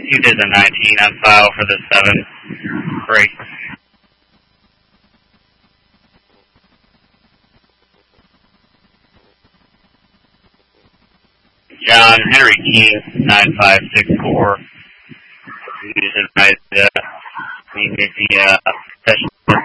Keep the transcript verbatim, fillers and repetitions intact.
You did the nineteen on file for the seven. Break. John Henry King, nine five six four. You just advised uh, me make the uh, session